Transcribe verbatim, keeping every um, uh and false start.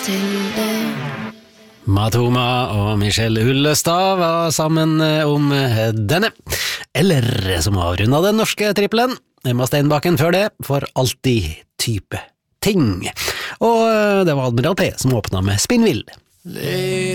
til det. Matoma og Michelle Ullestad var sammen om denne. Eller som avrundet den norske trippelen, Emma Steinbakken før det, for alltid type ting. Og det var Admiral P som åpnet med Spinnvill.